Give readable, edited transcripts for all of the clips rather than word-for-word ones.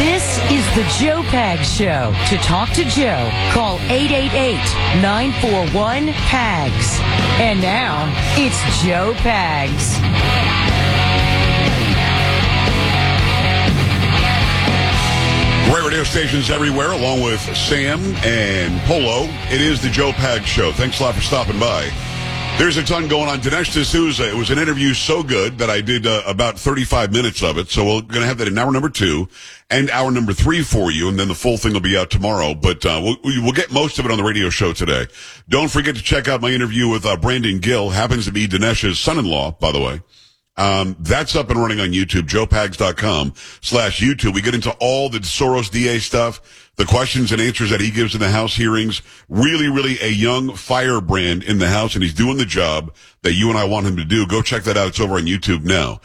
This is the Joe Pags Show. To talk to Joe, call 888-941-PAGS. And now, it's Joe Pags. Great radio stations everywhere, along with Sam and Polo. It is the Joe Pags Show. Thanks a lot for stopping by. There's a ton going on. Dinesh D'Souza, it was an interview so good that I did about 35 minutes of it. So we're going to have that in hour number 2 and hour number 3 for you, and then the full thing will be out tomorrow. But we'll get most of it on the radio show today. Don't forget to check out my interview with Brandon Gill. Happens to be Dinesh's son-in-law, by the way. That's up and running on YouTube, joepags.com/YouTube. We get into all the Soros DA stuff, the questions and answers that he gives in the House hearings. Really, really a young firebrand in the House, and he's doing the job that you and I want him to do. Go check that out. It's over on YouTube now.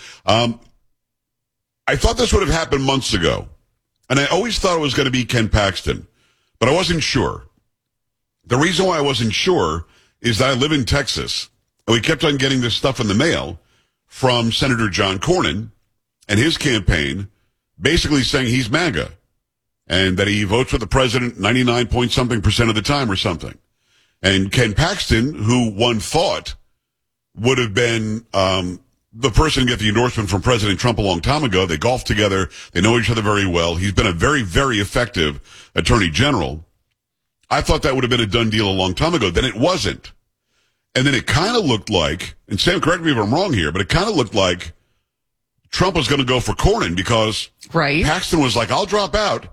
I thought this would have happened months ago, and I always thought it was going to be Ken Paxton, but I wasn't sure. The reason why I wasn't sure is that I live in Texas, and we kept on getting this stuff in the mail from Senator John Cornyn and his campaign, basically saying he's MAGA and that he votes with the president 99-point-something% of the time or something. And Ken Paxton, who one thought would have been the person to get the endorsement from President Trump a long time ago. They golf together. They know each other very well. He's been a very, very effective attorney general. I thought that would have been a done deal a long time ago. Then it wasn't. And then it kind of looked like, and Sam, correct me if I'm wrong here, but it kind of looked like Trump was going to go for Cornyn because Paxton was like, I'll drop out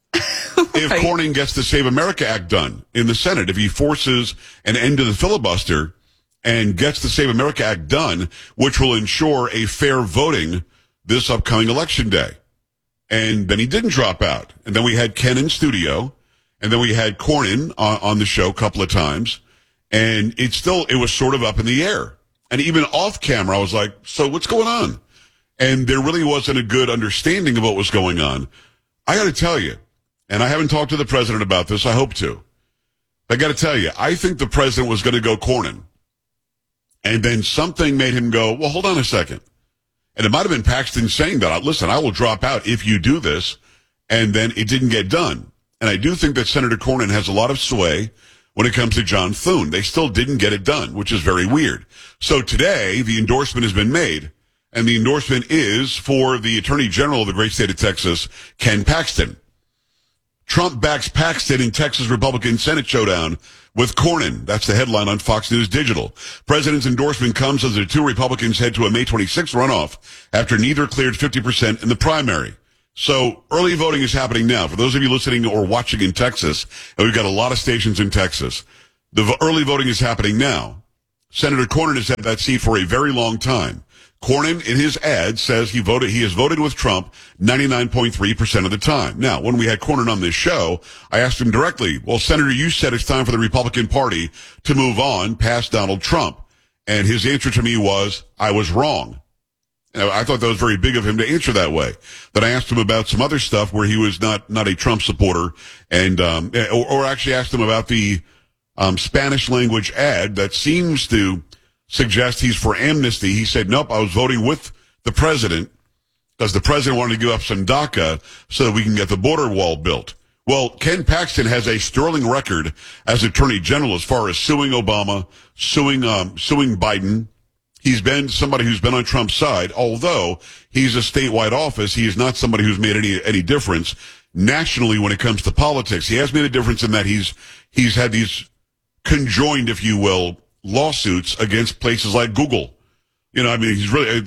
if Cornyn gets the Save America Act done in the Senate. If he forces an end to the filibuster and gets the Save America Act done, which will ensure a fair voting this upcoming election day. And then he didn't drop out. And then we had Ken in studio, and then we had Cornyn on the show a couple of times. And it was sort of up in the air. And even off camera, I was like, so what's going on? And there really wasn't a good understanding of what was going on. I got to tell you, and I haven't talked to the president about this, I hope to. I got to tell you, I think the president was going to go Cornyn. And then something made him go, well, hold on a second. And it might have been Paxton saying that, listen, I will drop out if you do this. And then it didn't get done. And I do think that Senator Cornyn has a lot of sway when it comes to John Thune. They still didn't get it done, which is very weird. So today, the endorsement has been made, and the endorsement is for the Attorney General of the great state of Texas, Ken Paxton. Trump backs Paxton in Texas Republican Senate showdown with Cornyn. That's the headline on Fox News Digital. President's endorsement comes as the two Republicans head to a May 26th runoff after neither cleared 50% in the primary. So early voting is happening now. For those of you listening or watching in Texas, and we've got a lot of stations in Texas, the early voting is happening now. Senator Cornyn has had that seat for a very long time. Cornyn, in his ad, says he has voted with Trump 99.3% of the time. Now, when we had Cornyn on this show, I asked him directly, well, Senator, you said it's time for the Republican Party to move on past Donald Trump. And his answer to me was, I was wrong. I thought that was very big of him to answer that way. Then I asked him about some other stuff where he was not a Trump supporter, and or actually asked him about the Spanish language ad that seems to suggest he's for amnesty. He said, nope, I was voting with the president because the president wanted to give up some DACA so that we can get the border wall built. Well, Ken Paxton has a sterling record as Attorney General as far as suing Obama, suing Biden. He's been somebody who's been on Trump's side, although he's a statewide office. He is not somebody who's made any difference nationally when it comes to politics. He has made a difference in that he's had these conjoined, if you will, lawsuits against places like Google. You know, I mean,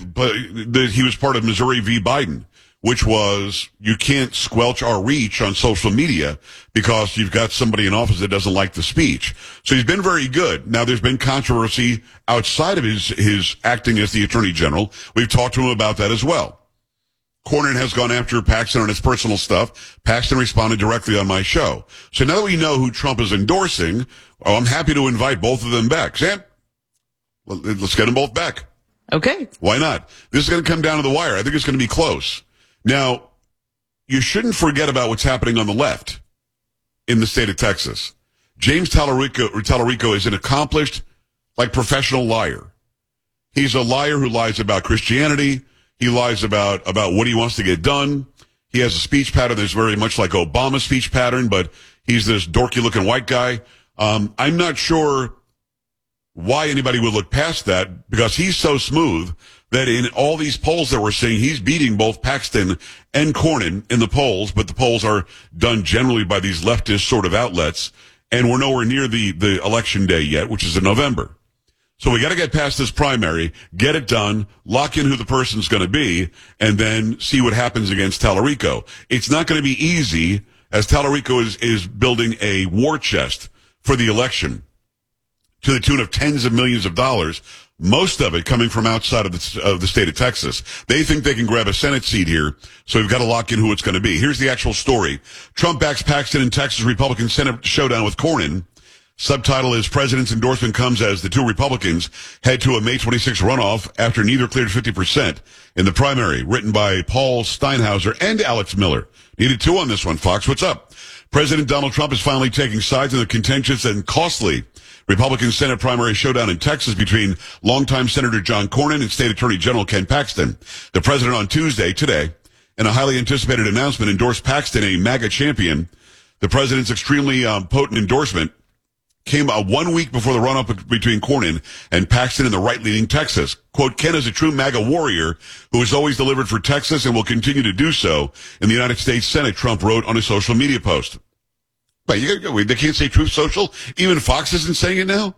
he was part of Missouri v. Biden, which was you can't squelch our reach on social media because you've got somebody in office that doesn't like the speech. So he's been very good. Now, there's been controversy outside of his acting as the Attorney General. We've talked to him about that as well. Cornyn has gone after Paxton on his personal stuff. Paxton responded directly on my show. So now that we know who Trump is endorsing, I'm happy to invite both of them back. Sam, let's get them both back. Okay. Why not? This is going to come down to the wire. I think it's going to be close. Now, you shouldn't forget about what's happening on the left in the state of Texas. James Tallarico is an accomplished, professional liar. He's a liar who lies about Christianity. He lies about what he wants to get done. He has a speech pattern that's very much like Obama's speech pattern, but he's this dorky-looking white guy. I'm not sure why anybody would look past that, because he's so smooth that in all these polls that we're seeing, he's beating both Paxton and Cornyn in the polls, but the polls are done generally by these leftist sort of outlets, and we're nowhere near the election day yet, which is in November. So we got to get past this primary, get it done, lock in who the person's going to be, and then see what happens against Tallarico. It's not going to be easy, as Tallarico is building a war chest for the election to the tune of tens of millions of dollars, most of it coming from outside of the state of Texas. They think they can grab a Senate seat here, so we've got to lock in who it's going to be. Here's the actual story. Trump backs Paxton in Texas Republican Senate showdown with Cornyn. Subtitle is President's endorsement comes as the two Republicans head to a May 26 runoff after neither cleared 50% in the primary. Written by Paul Steinhauser and Alex Miller. Needed two on this one, Fox. What's up? President Donald Trump is finally taking sides in the contentious and costly Republican Senate primary showdown in Texas between longtime Senator John Cornyn and State Attorney General Ken Paxton. The president on Tuesday, today, in a highly anticipated announcement, endorsed Paxton a MAGA champion. The president's extremely potent endorsement came 1 week before the runoff between Cornyn and Paxton in the right-leaning Texas. Quote, Ken is a true MAGA warrior who has always delivered for Texas and will continue to do so in the United States Senate, Trump wrote on a social media post. But they can't say Truth Social? Even Fox isn't saying it now?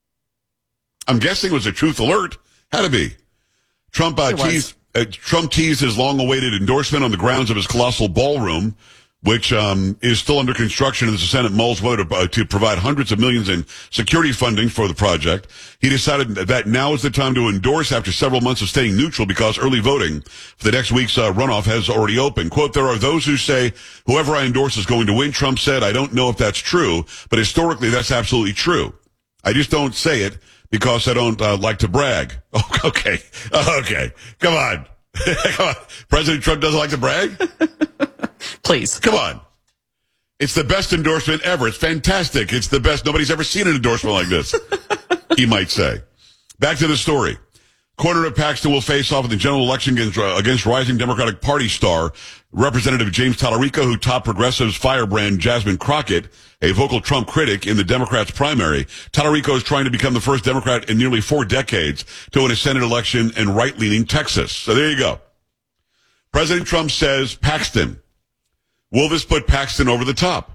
I'm guessing it was a Truth Alert. Had to be. Trump teased his long-awaited endorsement on the grounds of his colossal ballroom, which is still under construction as the Senate mulls whether to provide hundreds of millions in security funding for the project. He decided that now is the time to endorse after several months of staying neutral because early voting for the next week's runoff has already opened. Quote, there are those who say whoever I endorse is going to win. Trump said, I don't know if that's true, but historically that's absolutely true. I just don't say it because I don't like to brag. Oh, okay. Come on. Come on. President Trump doesn't like to brag? Please. Come on. It's the best endorsement ever. It's fantastic. It's the best. Nobody's ever seen an endorsement like this, he might say. Back to the story. Cornyn and Paxton will face off in the general election against rising Democratic Party star, Representative James Tallarico, who topped Progressive's firebrand Jasmine Crockett, a vocal Trump critic, in the Democrats' primary. Tallarico is trying to become the first Democrat in nearly 4 decades to win a Senate election in right-leaning Texas. So there you go. President Trump says Paxton. Will this put Paxton over the top?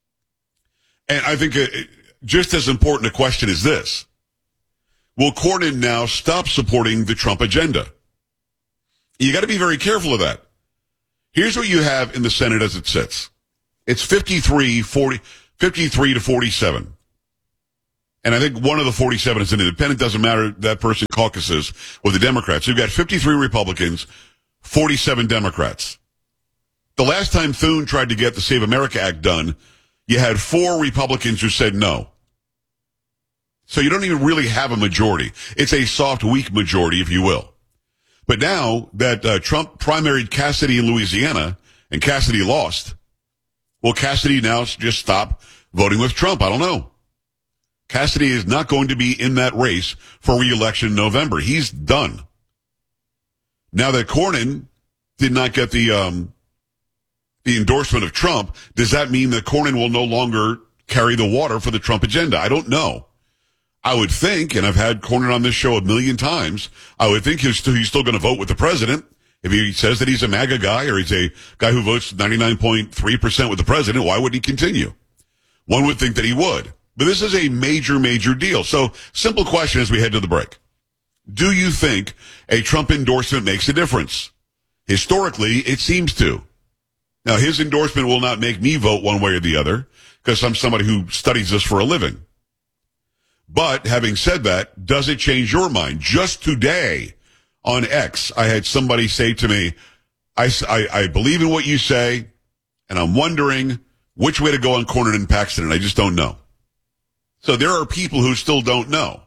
And I think just as important a question is this. Will Cornyn now stop supporting the Trump agenda? You got to be very careful of that. Here's what you have in the Senate as it sits. It's 53 to 47. And I think one of the 47 is an independent. Doesn't matter. That person caucuses with the Democrats. You've got 53 Republicans, 47 Democrats. The last time Thune tried to get the Save America Act done, you had 4 Republicans who said no. So you don't even really have a majority. It's a soft, weak majority, if you will. But now that Trump primaried Cassidy in Louisiana and Cassidy lost, will Cassidy now just stop voting with Trump? I don't know. Cassidy is not going to be in that race for re-election in November. He's done. Now that Cornyn did not get the endorsement of Trump, does that mean that Cornyn will no longer carry the water for the Trump agenda? I don't know. I would think, and I've had Cornyn on this show a million times, I would think he's still going to vote with the president. If he says that he's a MAGA guy or he's a guy who votes 99.3% with the president, why would he continue? One would think that he would. But this is a major, major deal. So, simple question as we head to the break. Do you think a Trump endorsement makes a difference? Historically, it seems to. Now, his endorsement will not make me vote one way or the other because I'm somebody who studies this for a living. But having said that, does it change your mind? Just today on X, I had somebody say to me, I believe in what you say, and I'm wondering which way to go on Cornyn and Paxton, and I just don't know. So there are people who still don't know.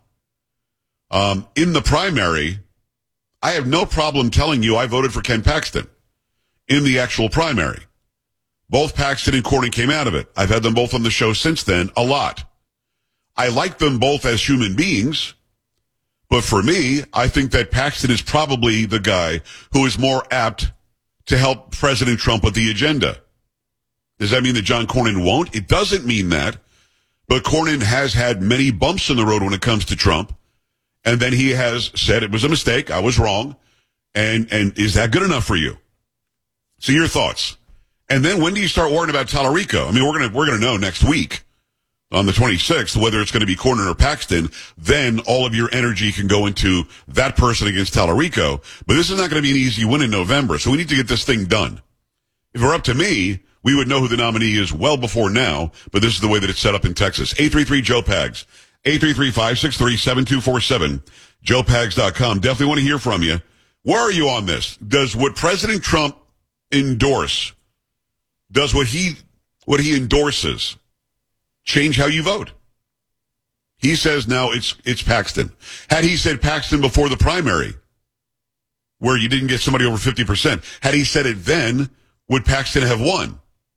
In the primary, I have no problem telling you I voted for Ken Paxton in the actual primary. Both Paxton and Cornyn came out of it. I've had them both on the show since then a lot. I like them both as human beings, but for me, I think that Paxton is probably the guy who is more apt to help President Trump with the agenda. Does that mean that John Cornyn won't? It doesn't mean that. But Cornyn has had many bumps in the road when it comes to Trump. And then he has said it was a mistake. I was wrong. And is that good enough for you? So your thoughts. And then when do you start worrying about Tallarico? I mean, we're going to know next week on the 26th whether it's going to be Cornyn or Paxton. Then all of your energy can go into that person against Tallarico. But this is not going to be an easy win in November. So we need to get this thing done. If it were up to me, we would know who the nominee is well before now, but this is the way that it's set up in Texas. 833-JOE-PAGS, 833-563-7247, joepags.com. Definitely want to hear from you. Where are you on this? Does what President Trump endorse, does what he endorses change how you vote? He says now it's Paxton. Had he said Paxton before the primary, where you didn't get somebody over 50%, had he said it then, would Paxton have won?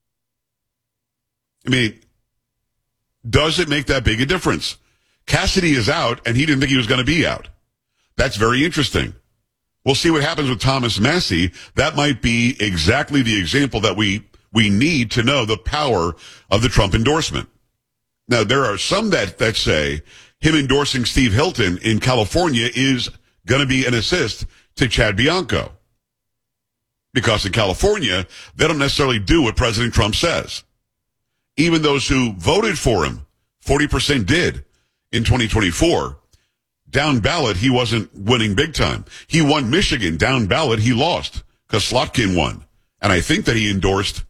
I mean, does it make that big a difference? Cassidy is out, and he didn't think he was going to be out. That's very interesting. We'll see what happens with Thomas Massie. That might be exactly the example that we need to know the power of the Trump endorsement. Now, there are some that say him endorsing Steve Hilton in California is going to be an assist to Chad Bianco. Because in California, they don't necessarily do what President Trump says. Even those who voted for him, 40% did in 2024. Down ballot, he wasn't winning big time. He won Michigan. Down ballot, he lost because Slotkin won. And I think that he endorsed,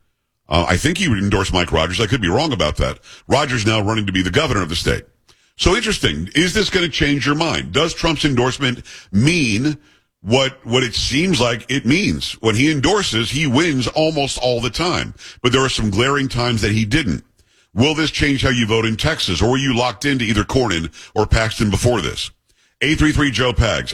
Mike Rogers. I could be wrong about that. Rogers now running to be the governor of the state. So interesting. Is this going to change your mind? Does Trump's endorsement mean what it seems like it means? When he endorses, he wins almost all the time. But there are some glaring times that he didn't. Will this change how you vote in Texas? Or were you locked into either Cornyn or Paxton before this? 833-JOE-PAGS,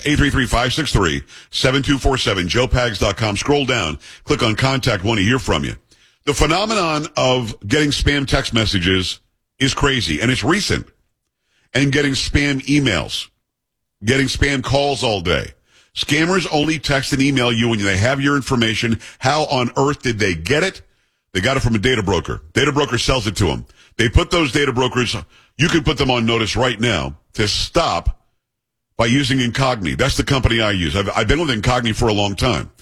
833-563-7247, joepags.com. Scroll down, click on contact, want to hear from you. The phenomenon of getting spam text messages is crazy, and it's recent. And getting spam emails, getting spam calls all day. Scammers only text and email you when they have your information. How on earth did they get it? They got it from a data broker. Data broker sells it to them. They put those data brokers, you can put them on notice right now to stop by using Incogni. That's the company I use. I've been with Incogni for a long time.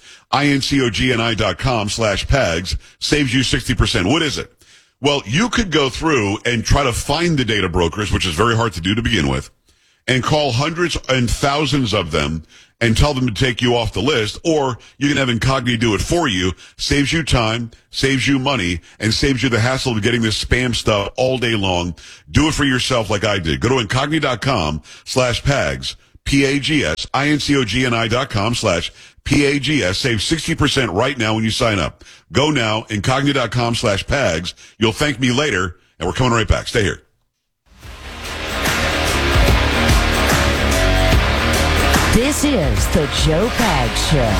incogni.com/PAGS saves you 60%. What is it? Well, you could go through and try to find the data brokers, which is very hard to do to begin with, and call hundreds and thousands of them and tell them to take you off the list, or you can have Incogni do it for you. Saves you time, saves you money, and saves you the hassle of getting this spam stuff all day long. Do it for yourself like I did. Go to Incogni.com/PAGS, P-A-G-S, INCOGNI.com/PAGS. Save 60% right now when you sign up. Go now, Incogni.com/PAGS. You'll thank me later, and we're coming right back. Stay here. This is the Joe Pags Show.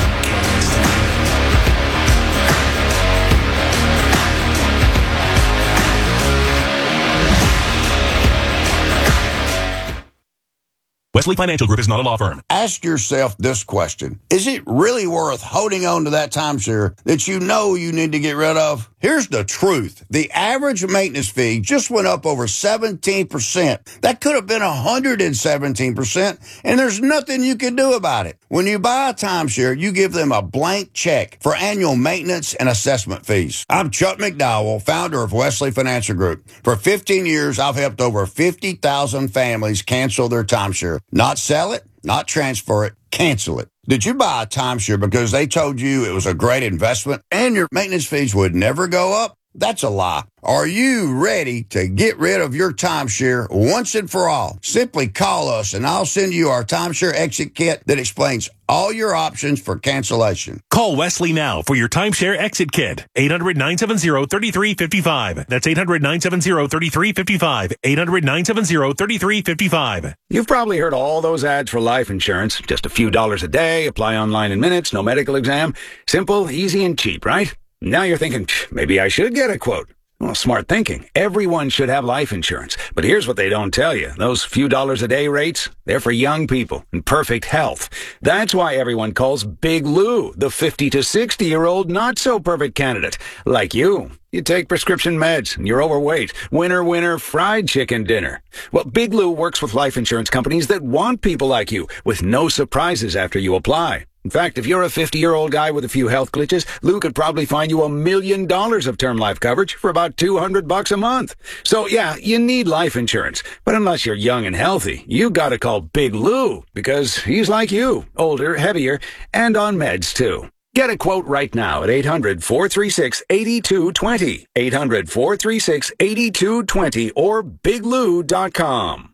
Wesley Financial Group is not a law firm. Ask yourself this question. Is it really worth holding on to that timeshare that you know you need to get rid of? Here's the truth. The average maintenance fee just went up over 17%. That could have been 117%, and there's nothing you can do about it. When you buy a timeshare, you give them a blank check for annual maintenance and assessment fees. I'm Chuck McDowell, founder of Wesley Financial Group. For 15 years, I've helped over 50,000 families cancel their timeshare. Not sell it, not transfer it, cancel it. Did you buy a timeshare because they told you it was a great investment and your maintenance fees would never go up? That's a lie. Are you ready to get rid of your timeshare once and for all? Simply call us and I'll send you our timeshare exit kit that explains all your options for cancellation. Call Wesley now for your timeshare exit kit. 800-970-3355. That's 800-970-3355. 800-970-3355. You've probably heard all those ads for life insurance. Just a few dollars a day, apply online in minutes, no medical exam. Simple, easy, and cheap, right? Now you're thinking, maybe I should get a quote. Well, smart thinking. Everyone should have life insurance. But here's what they don't tell you. Those few dollars a day rates, they're for young people in perfect health. That's why everyone calls Big Lou the 50 to 60-year-old not-so-perfect candidate. Like you. You take prescription meds and you're overweight. Winner, winner, fried chicken dinner. Well, Big Lou works with life insurance companies that want people like you with no surprises after you apply. In fact, if you're a 50-year-old guy with a few health glitches, Lou could probably find you $1 million of term life coverage for about $200 a month. So yeah, you need life insurance. But unless you're young and healthy, you gotta call Big Lou because he's like you, older, heavier, and on meds too. Get a quote right now at 800-436-8220. 800-436-8220 or biglou.com.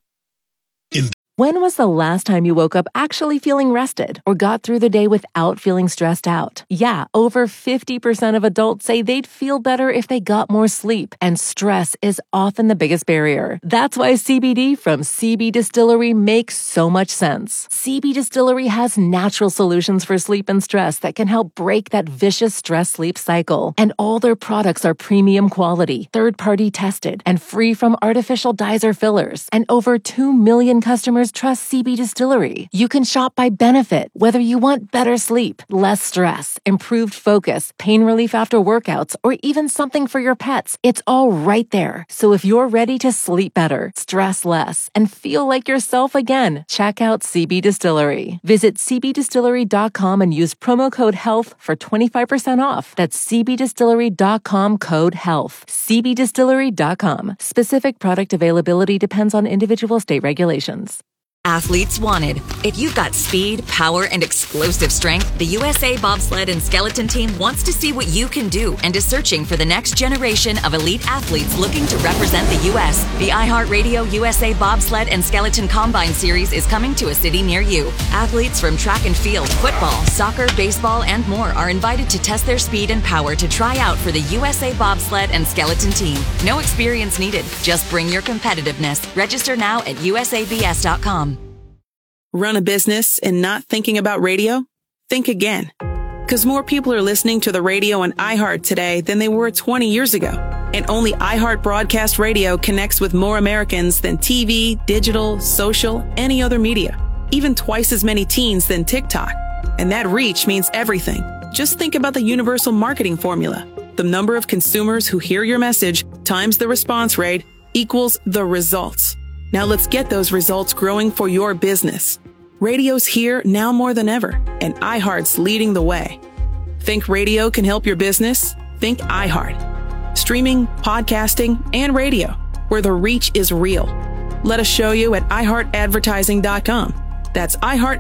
When was the last time you woke up actually feeling rested or got through the day without feeling stressed out? Yeah, over 50% of adults say they'd feel better if they got more sleep, and stress is often the biggest barrier. That's why CBD from CB Distillery makes so much sense. CB Distillery has natural solutions for sleep and stress that can help break that vicious stress-sleep cycle. And all their products are premium quality, third-party tested, and free from artificial dyes or fillers. And over 2 million customers trust CB Distillery. You can shop by benefit, whether you want better sleep, less stress, improved focus, pain relief after workouts, or even something for your pets. It's all right there. So if you're ready to sleep better, stress less, and feel like yourself again, check out CB Distillery. Visit cbdistillery.com and use promo code HEALTH for 25% off. That's cbdistillery.com code HEALTH. cbdistillery.com. Specific product availability depends on individual state regulations. Athletes wanted. If you've got speed, power, and explosive strength, the USA Bobsled and Skeleton Team wants to see what you can do and is searching for the next generation of elite athletes looking to represent the U.S. The iHeartRadio USA Bobsled and Skeleton Combine Series is coming to a city near you. Athletes from track and field, football, soccer, baseball, and more are invited to test their speed and power to try out for the USA Bobsled and Skeleton Team. No experience needed. Just bring your competitiveness. Register now at usabs.com. Run a business and not thinking about radio? Think again. Because more people are listening to the radio on iHeart today than they were 20 years ago. And only iHeart Broadcast Radio connects with more Americans than TV, digital, social, any other media. Even twice as many teens than TikTok. And that reach means everything. Just think about the universal marketing formula. The number of consumers who hear your message times the response rate equals the results. Now let's get those results growing for your business. Radio's here now more than ever, and iHeart's leading the way. Think radio can help your business? Think iHeart. Streaming, podcasting, and radio, where the reach is real. Let us show you at iHeartAdvertising.com. That's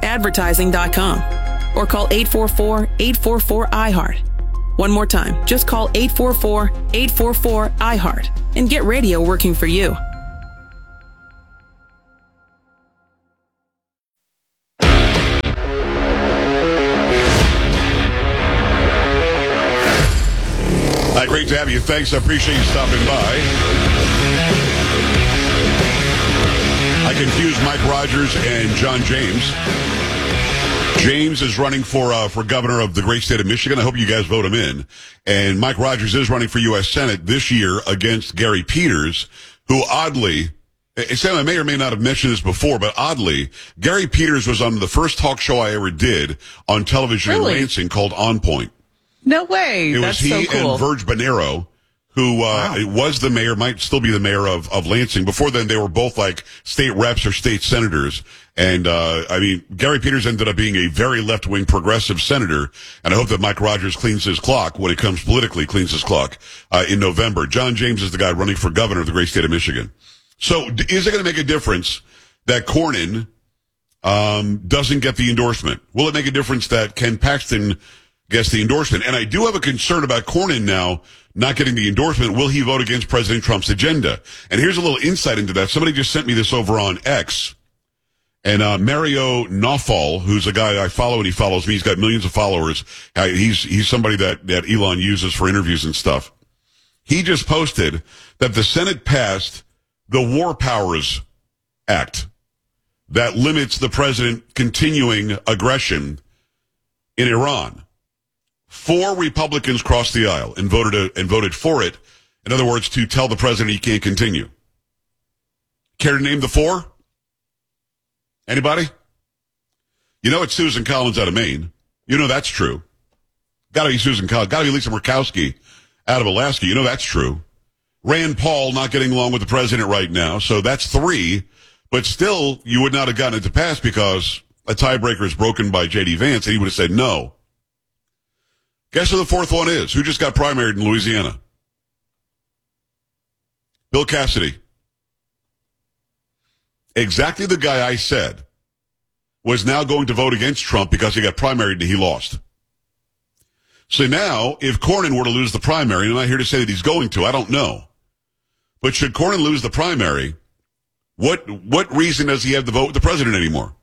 iHeartAdvertising.com. Or call 844-844-iHeart. One more time, just call 844-844-iHeart and get radio working for you. Great to have you. Thanks. I appreciate you stopping by. I confused Mike Rogers and John James. James is running for governor of the great state of Michigan. I hope you guys vote him in. And Mike Rogers is running for U.S. Senate this year against Gary Peters, who oddly, Sam, I may or may not have mentioned this before, but oddly, Gary Peters was on the first talk show I ever did on television in Lansing called On Point. No way. It That's was he so cool. and Verge Bonero, who was the mayor, might still be the mayor of Lansing. Before then, they were both like state reps or state senators. And, Gary Peters ended up being a very left-wing progressive senator. And I hope that Mike Rogers cleans his clock when it comes politically, cleans his clock, in November. John James is the guy running for governor of the great state of Michigan. So is it going to make a difference that Cornyn, doesn't get the endorsement? Will it make a difference that Ken Paxton gets the endorsement? And I do have a concern about Cornyn now not getting the endorsement. Will he vote against President Trump's agenda? And here's a little insight into that. Somebody just sent me this over on X. And Mario Nawfal, who's a guy I follow and he follows me, he's got millions of followers. He's somebody that Elon uses for interviews and stuff. He just posted that the Senate passed the War Powers Act that limits the president continuing aggression in Iran. 4 Republicans crossed the aisle and voted for it, In other words, to tell the president he can't continue. Care to name the 4? Anybody? You know it's Susan Collins out of Maine. You know that's true. Got to be Susan Collins. Got to be Lisa Murkowski out of Alaska. You know that's true. Rand Paul not getting along with the president right now. So that's 3. But still, you would not have gotten it to pass because a tiebreaker is broken by J.D. Vance, and he would have said no. Guess who the 4th one is? Who just got primaried in Louisiana? Bill Cassidy. Exactly the guy I said was now going to vote against Trump because he got primaried and he lost. So now, if Cornyn were to lose the primary, and I'm not here to say that he's going to, I don't know. But should Cornyn lose the primary, what reason does he have to vote with the president anymore?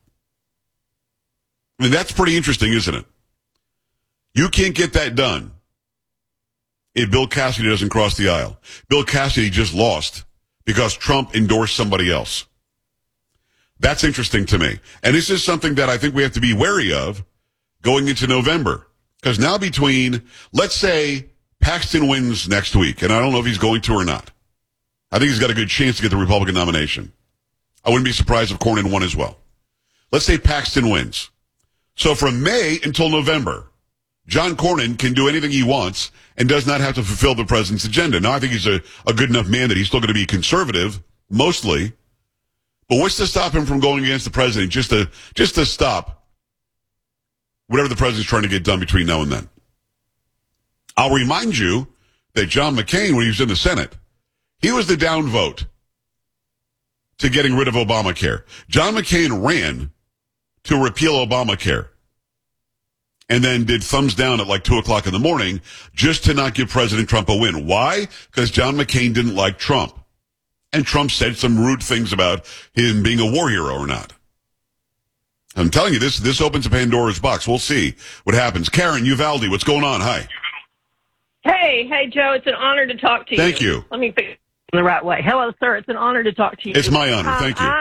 I mean, that's pretty interesting, isn't it? You can't get that done if Bill Cassidy doesn't cross the aisle. Bill Cassidy just lost because Trump endorsed somebody else. That's interesting to me. And this is something that I think we have to be wary of going into November. Because now between, let's say, Paxton wins next week, and I don't know if he's going to or not. I think he's got a good chance to get the Republican nomination. I wouldn't be surprised if Cornyn won as well. Let's say Paxton wins. So from May until November, John Cornyn can do anything he wants and does not have to fulfill the president's agenda. Now, I think he's a good enough man that he's still going to be conservative, mostly. But what's to stop him from going against the president just to stop whatever the president's trying to get done between now and then? I'll remind you that John McCain, when he was in the Senate, he was the down vote to getting rid of Obamacare. John McCain ran to repeal Obamacare and then did thumbs down at like 2 o'clock in the morning just to not give President Trump a win. Why? Because John McCain didn't like Trump. And Trump said some rude things about him being a war hero or not. I'm telling you, this opens a Pandora's box. We'll see what happens. Karen, Uvalde, what's going on? Hi. Hey, Joe, it's an honor to talk to you. Thank you. Let me pick it in the right way. Hello, sir. It's an honor to talk to you. It's my honor. Thank you.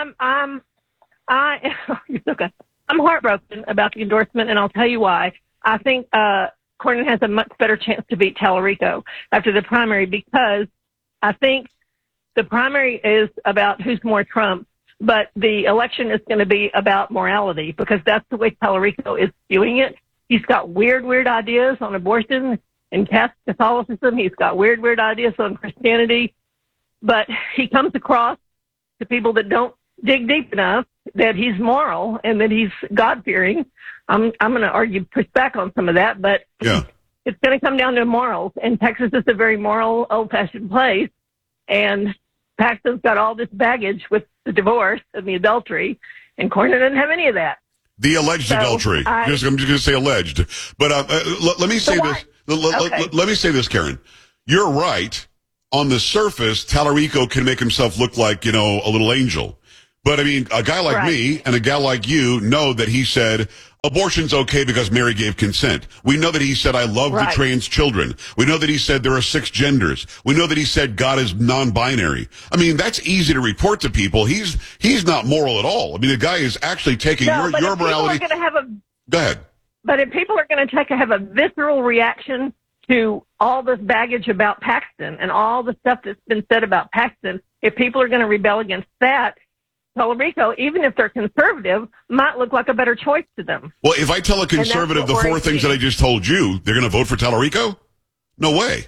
You're so good. I'm heartbroken about the endorsement, and I'll tell you why. I think Cornyn has a much better chance to beat Tallarico after the primary because I think the primary is about who's more Trump, but the election is going to be about morality because that's the way Tallarico is viewing it. He's got weird ideas on abortion and Catholicism. He's got weird ideas on Christianity, but he comes across to people that don't dig deep enough that he's moral and that he's God-fearing. I'm going to argue, push back on some of that, but yeah. It's going to come down to morals. And Texas is a very moral, old-fashioned place. And Paxton's got all this baggage with the divorce and the adultery, and Cornyn doesn't have any of that. The alleged adultery. I'm just going to say alleged. But let me say this. Let me say this, Karen. You're right. On the surface, Tallarico can make himself look like, a little angel. But, I mean, a guy like me and a guy like you know that he said abortion's okay because Mary gave consent. We know that he said, I love the trans children. We know that he said there are 6 genders. We know that he said God is non-binary. I mean, that's easy to report to people. He's not moral at all. I mean, the guy is actually taking your morality. Go ahead. But if people are going to have a visceral reaction to all this baggage about Paxton and all the stuff that's been said about Paxton, if people are going to rebel against that, Tallarico, even if they're conservative, might look like a better choice to them. Well, if I tell a conservative the 4 things that I just told you, they're going to vote for Tallarico? No way.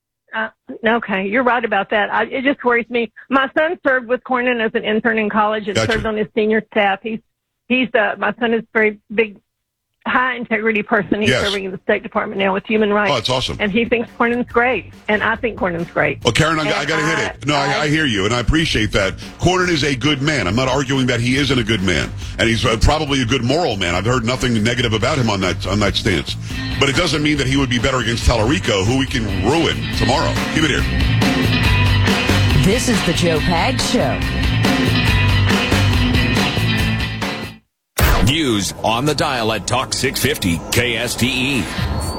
Okay, you're right about that. It just worries me. My son served with Cornyn as an intern in college and served on his senior staff. My son is a very big, high integrity person. He's serving in the State Department now with human rights. Oh, that's awesome. And he thinks Cornyn's great, and I think Cornyn's great. Well, Karen, I got to hit it. No, I hear you, and I appreciate that. Cornyn is a good man. I'm not arguing that he isn't a good man, and he's probably a good moral man. I've heard nothing negative about him on that stance. But it doesn't mean that he would be better against Tallarico, who we can ruin tomorrow. Keep it here. This is the Joe Pags Show. News on the dial at Talk 650 KSTE.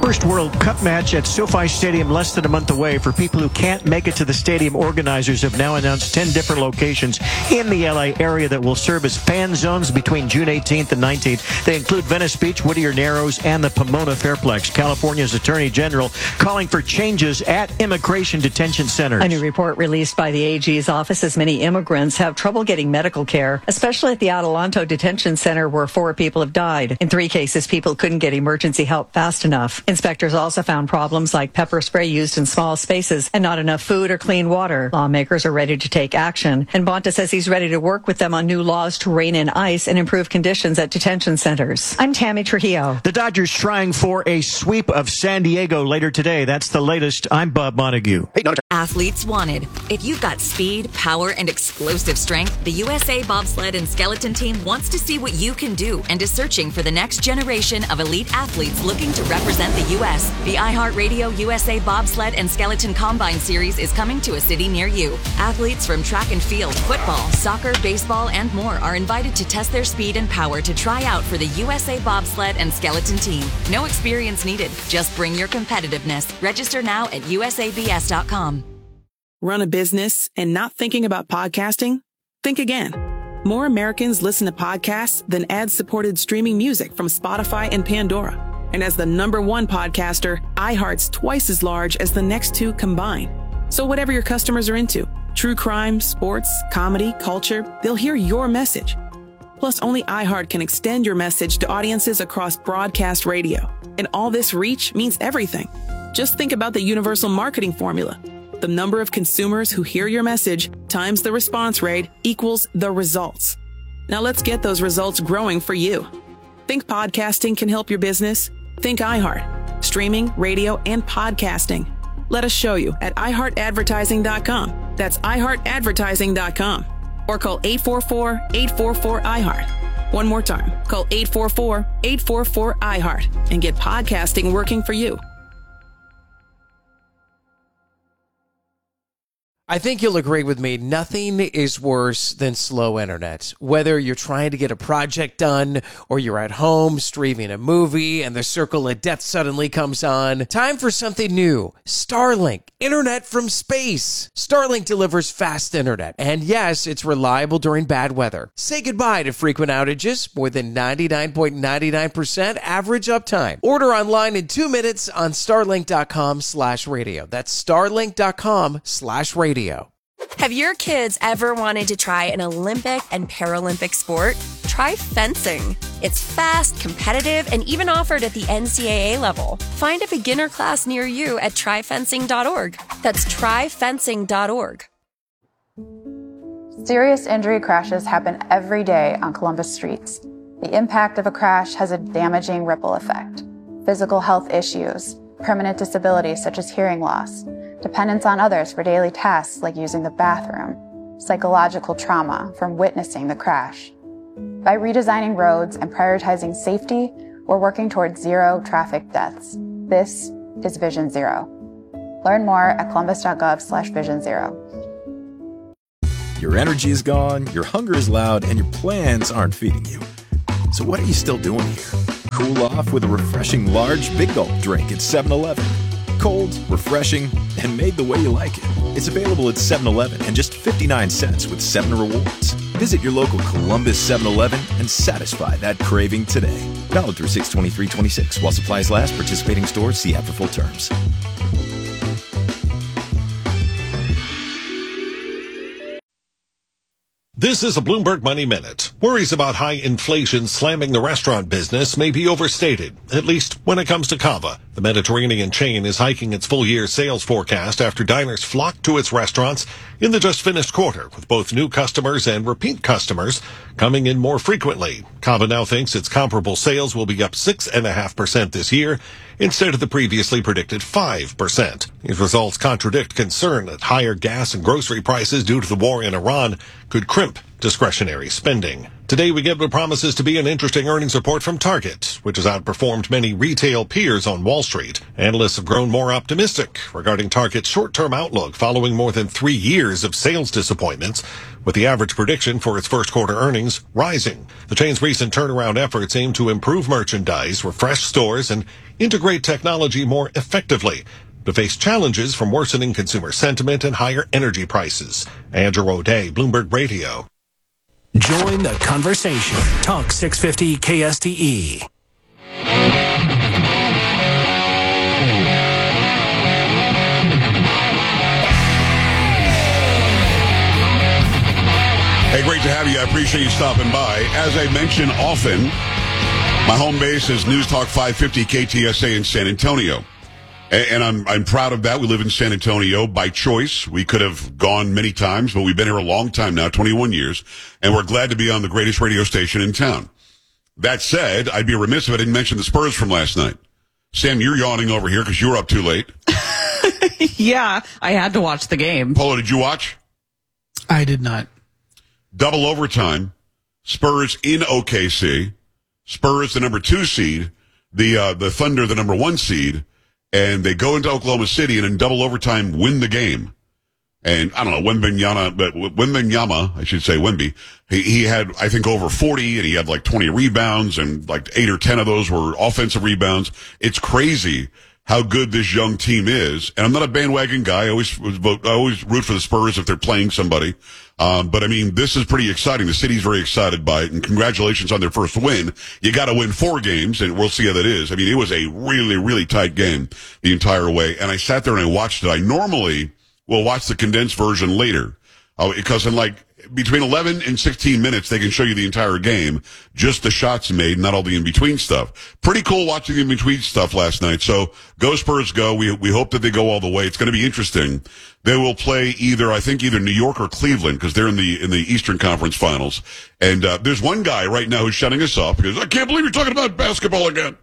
First World Cup match at SoFi Stadium less than a month away. For people who can't make it to the stadium, organizers have now announced 10 different locations in the LA area that will serve as fan zones between June 18th and 19th. They include Venice Beach, Whittier Narrows, and the Pomona Fairplex. California's Attorney General calling for changes at immigration detention centers. A new report released by the AG's office says many immigrants have trouble getting medical care, especially at the Adelanto Detention Center where 4 people have died. In 3 cases, people couldn't get emergency help fast enough. Inspectors also found problems like pepper spray used in small spaces and not enough food or clean water. Lawmakers are ready to take action, and Bonta says he's ready to work with them on new laws to rein in ICE and improve conditions at detention centers. I'm Tammy Trujillo. The Dodgers trying for a sweep of San Diego later today. That's the latest. I'm Bob Montague. Athletes wanted. If you've got speed, power, and explosive strength, the USA Bobsled and Skeleton Team wants to see what you can do and is searching for the next generation of elite athletes looking to represent the U.S. The iHeartRadio USA Bobsled and Skeleton Combine Series is coming to a city near you. Athletes from track and field, football, soccer, baseball, and more are invited to test their speed and power to try out for the USA Bobsled and Skeleton Team. No experience needed. Just bring your competitiveness. Register now at usabs.com. Run a business and not thinking about podcasting? Think again. More Americans listen to podcasts than ad-supported streaming music from Spotify and Pandora. And as the #1 podcaster, iHeart's twice as large as the next 2 combined. So whatever your customers are into, true crime, sports, comedy, culture, they'll hear your message. Plus, only iHeart can extend your message to audiences across broadcast radio. And all this reach means everything. Just think about the universal marketing formula. The number of consumers who hear your message times the response rate equals the results. Now let's get those results growing for you. Think podcasting can help your business? Think iHeart. Streaming, radio, and podcasting. Let us show you at iHeartAdvertising.com. That's iHeartAdvertising.com. Or call 844-844-iHeart. One more time. Call 844-844-iHeart and get podcasting working for you. I think you'll agree with me, nothing is worse than slow internet. Whether you're trying to get a project done or you're at home streaming a movie and the circle of death suddenly comes on. Time for something new. Starlink, internet from space. Starlink delivers fast internet. And yes, it's reliable during bad weather. Say goodbye to frequent outages, more than 99.99% average uptime. Order online in 2 minutes on starlink.com/radio. That's starlink.com/radio. Have your kids ever wanted to try an Olympic and Paralympic sport? Try fencing. It's fast, competitive, and even offered at the NCAA level. Find a beginner class near you at tryfencing.org. That's tryfencing.org. Serious injury crashes happen every day on Columbus streets. The impact of a crash has a damaging ripple effect. Physical health issues, permanent disabilities such as hearing loss, dependence on others for daily tasks like using the bathroom, psychological trauma from witnessing the crash. By redesigning roads and prioritizing safety, we're working towards 0 traffic deaths. This is Vision Zero. Learn more at columbus.gov/Vision Zero. Your energy is gone, your hunger is loud, and your plans aren't feeding you. So what are you still doing here? Cool off with a refreshing large Big Gulp drink at 7-Eleven. Cold, refreshing, and made the way you like it. It's available at 7-Eleven and just 59 cents with 7 rewards. Visit your local Columbus 7-Eleven and satisfy that craving today. Valid through 6/23/26. While supplies last, participating stores see app for full terms. This is a Bloomberg Money Minute. Worries about high inflation slamming the restaurant business may be overstated, at least when it comes to Cava. The Mediterranean chain is hiking its full-year sales forecast after diners flocked to its restaurants in the just-finished quarter, with both new customers and repeat customers coming in more frequently. Cava now thinks its comparable sales will be up 6.5% this year, instead of the previously predicted 5%. These results contradict concern that higher gas and grocery prices due to the war in Iran could crimp crimp discretionary spending. Today, we get what promises to be an interesting earnings report from Target, which has outperformed many retail peers on Wall Street. Analysts have grown more optimistic regarding Target's short-term outlook following more than 3 years of sales disappointments, with the average prediction for its first quarter earnings rising. The chain's recent turnaround efforts aim to improve merchandise, refresh stores, and integrate technology more effectively, to face challenges from worsening consumer sentiment and higher energy prices. Andrew O'Day, Bloomberg Radio. Join the conversation. Talk 650 KSTE. Hey, great to have you. I appreciate you stopping by. As I mention often, my home base is News Talk 550 KTSA in San Antonio. And I'm proud of that. We live in San Antonio by choice. We could have gone many times, but we've been here a long time now, 21 years, and we're glad to be on the greatest radio station in town. That said, I'd be remiss if I didn't mention the Spurs from last night. Sam, you're yawning over here because you were up too late. Yeah, I had to watch the game. Polo, did you watch? I did not. Double overtime. Spurs in OKC. Spurs, the number 2 seed. The Thunder, the number 1 seed. And they go into Oklahoma City and in double overtime win the game. And I don't know, Wembanyama, I should say Wemby, he had, I think, over 40 and he had like 20 rebounds and like 8 or 10 of those were offensive rebounds. It's crazy how good this young team is. And I'm not a bandwagon guy. I always root for the Spurs if they're playing somebody. But I mean, this is pretty exciting. The city's very excited by it, and congratulations on their first win. You got to win 4 games, and we'll see how that is. I mean, it was a really, really tight game the entire way, and I sat there and I watched it. I normally will watch the condensed version later, because in like between 11 and 16 minutes, they can show you the entire game, just the shots made, not all the in-between stuff. Pretty cool watching the in-between stuff last night. So go Spurs, go. We hope that they go all the way. It's going to be interesting. They will play either New York or Cleveland, because they're in the Eastern Conference Finals. And there's one guy right now who's shutting us off because I can't believe you're talking about basketball again.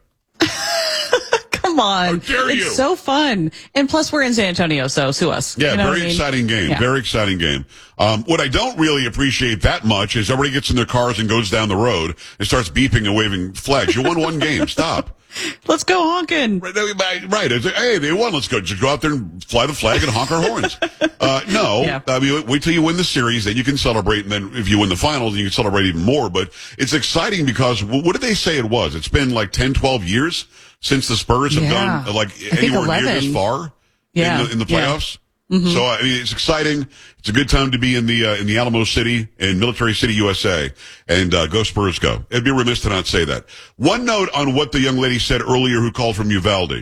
Come on. How dare you? It's so fun. And plus, we're in San Antonio, so sue us. Yeah, you know very exciting game. Yeah. Very exciting game. What I don't really appreciate that much is everybody gets in their cars and goes down the road and starts beeping and waving flags. You won one game. Stop. Let's go honking. Right. It's like, hey, they won. Let's go. Just go out there and fly the flag and honk our horns. No. Yeah. I mean, wait till you win the series, then you can celebrate. And then if you win the finals, then you can celebrate even more. But it's exciting because what did they say it was? It's been like 10, 12 years since the Spurs have done like anywhere near this far in the playoffs. Yeah. Mm-hmm. So I mean, it's exciting. It's a good time to be in the Alamo City, in Military City, USA, and go Spurs, go. It'd be remiss to not say that. One note on what the young lady said earlier, who called from Uvalde.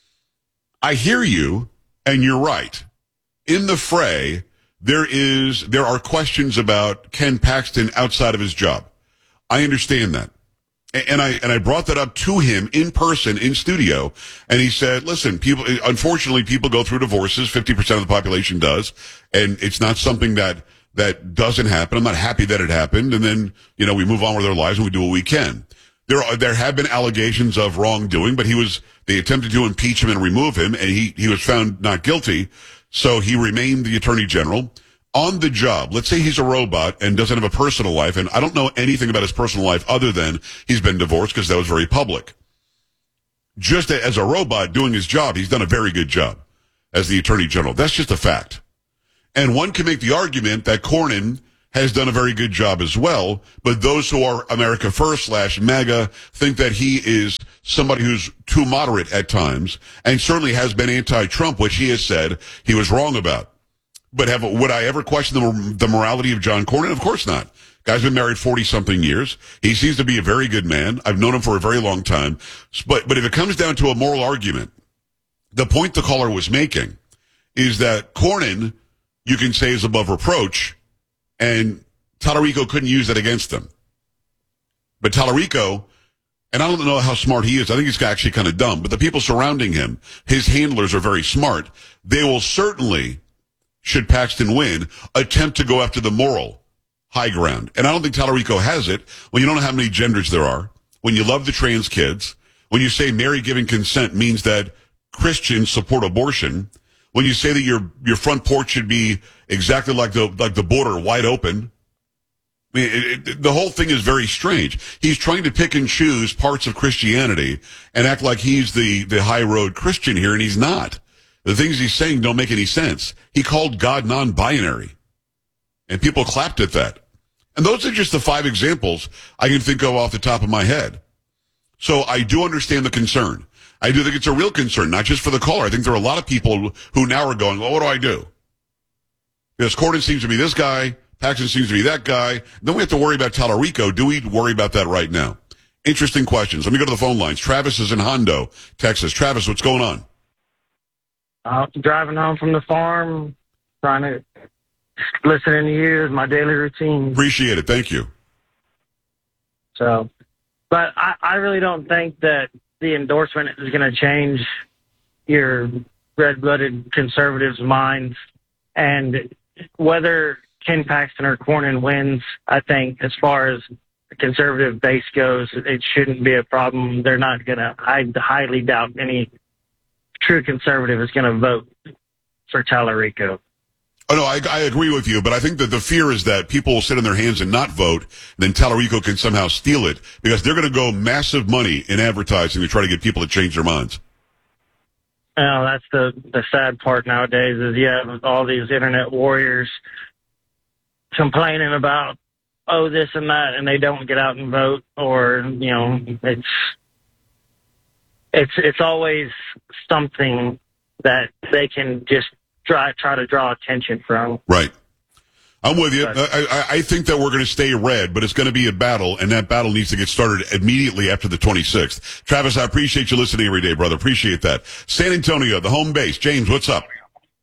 I hear you, and you're right. In the fray, there are questions about Ken Paxton outside of his job. I understand that. And I brought that up to him in person, in studio, and he said, listen, unfortunately, people go through divorces, 50% of the population does, and it's not something that doesn't happen. I'm not happy that it happened, and then, we move on with our lives and we do what we can. There have been allegations of wrongdoing, but they attempted to impeach him and remove him, and he was found not guilty, so he remained the Attorney General. On the job, let's say he's a robot and doesn't have a personal life, and I don't know anything about his personal life other than he's been divorced because that was very public. Just as a robot doing his job, he's done a very good job as the Attorney General. That's just a fact. And one can make the argument that Cornyn has done a very good job as well, but those who are America First / MAGA think that he is somebody who's too moderate at times, and certainly has been anti-Trump, which he has said he was wrong about. But would I ever question the morality of John Cornyn? Of course not. Guy's been married 40-something years. He seems to be a very good man. I've known him for a very long time. But if it comes down to a moral argument, the point the caller was making is that Cornyn, you can say, is above reproach, and Tallarico couldn't use that against him. But Tallarico, and I don't know how smart he is. I think he's actually kind of dumb. But the people surrounding him, his handlers, are very smart. They will certainly, should Paxton win, attempt to go after the moral high ground. And I don't think Tallarico has it when you don't know how many genders there are, when you love the trans kids, when you say marry giving consent means that Christians support abortion, when you say that your front porch should be exactly like the border, wide open, I mean, the whole thing is very strange. He's trying to pick and choose parts of Christianity and act like he's the high road Christian here, and he's not. The things he's saying don't make any sense. He called God non-binary, and people clapped at that. And those are just the 5 examples I can think of off the top of my head. So I do understand the concern. I do think it's a real concern, not just for the caller. I think there are a lot of people who now are going, well, what do I do? Because Cornyn seems to be this guy. Paxton seems to be that guy. Then we have to worry about Tallarico. Do we worry about that right now? Interesting questions. Let me go to the phone lines. Travis is in Hondo, Texas. Travis, what's going on? Driving home from the farm, trying to listen to you is my daily routine. Appreciate it. Thank you. So, but I really don't think that the endorsement is going to change your red-blooded conservatives' minds. And whether Ken Paxton or Cornyn wins, I think as far as the conservative base goes, it shouldn't be a problem. They're not going to, I highly doubt any true conservative is going to vote for Tallarico. Oh, no, I agree with you, but I think that the fear is that people will sit on their hands and not vote, then Tallarico can somehow steal it, because they're going to go massive money in advertising to try to get people to change their minds. Well, that's the sad part nowadays is you have all these internet warriors complaining about, oh, this and that, and they don't get out and vote, or, you know, it's always something that they can just try to draw attention from. Right. I'm with you. I think that we're going to stay red, but it's going to be a battle, and that battle needs to get started immediately after the 26th. Travis, I appreciate you listening every day, brother. Appreciate that. San Antonio, the home base. James, what's up?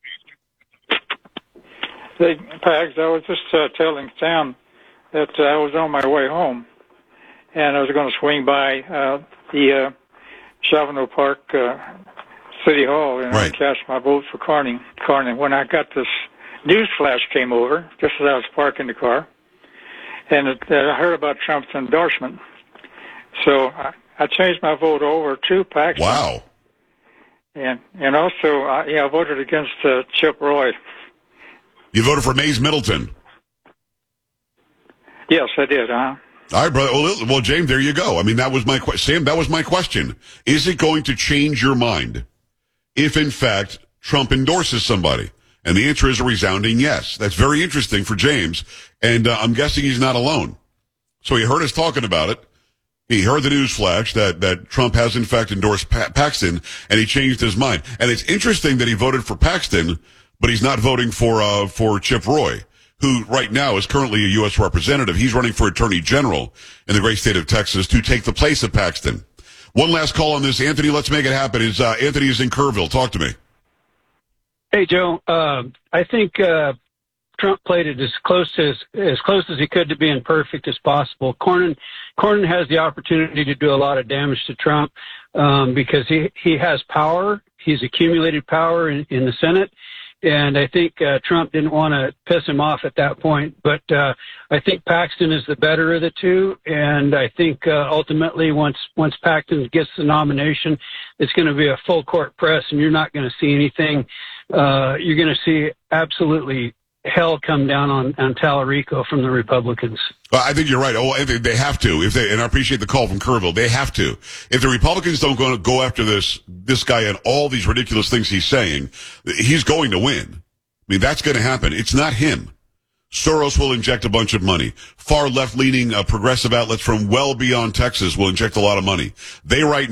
Hey, Pags, I was just telling Sam that I was on my way home, and I was going to swing by the Chavano Park City Hall and catch my vote for Cornyn. When I got this news flash came over, just as I was parking the car, and I heard about Trump's endorsement. So I changed my vote over to Paxton. Wow. And also, I voted against Chip Roy. You voted for Mays Middleton? Yes, I did, All right, brother. Well, James, there you go. I mean, that was my Sam, that was my question. Is it going to change your mind if, in fact, Trump endorses somebody? And the answer is a resounding yes. That's very interesting for James, and I'm guessing he's not alone. So he heard us talking about it. He heard the news flash that Trump has, in fact, endorsed Paxton, and he changed his mind. And it's interesting that he voted for Paxton, but he's not voting for Chip Roy, who right now is currently a U.S. representative. He's running for Attorney General in the great state of Texas to take the place of Paxton. One last call on this. Anthony, let's make it happen. Anthony is in Kerrville. Talk to me. Hey, Joe. I think Trump played it as close as he could to being perfect as possible. Cornyn has the opportunity to do a lot of damage to Trump because he has power. He's accumulated power in the Senate. And I think Trump didn't want to piss him off at that point. But I think Paxton is the better of the two. And I think ultimately once Paxton gets the nomination, it's going to be a full court press, and you're not going to see anything. You're going to see absolutely hell come down on Tallarico from the Republicans. I think you're right. Oh, they have to. And I appreciate the call from Kerrville. They have to. If the Republicans don't go after this guy and all these ridiculous things he's saying, he's going to win. I mean, that's going to happen. It's not him. Soros will inject a bunch of money. Far left-leaning progressive outlets from well beyond Texas will inject a lot of money. They right